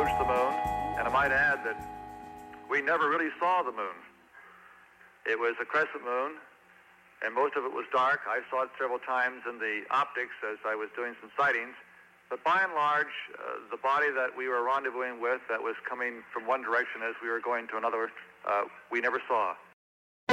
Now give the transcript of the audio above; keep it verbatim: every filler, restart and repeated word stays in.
approached the moon, and I might add that we never really saw the moon. It was a crescent moon, and most of it was dark. I saw it several times in the optics as I was doing some sightings. But by and large, uh, the body that we were rendezvousing with that was coming from one direction as we were going to another, uh, we never saw.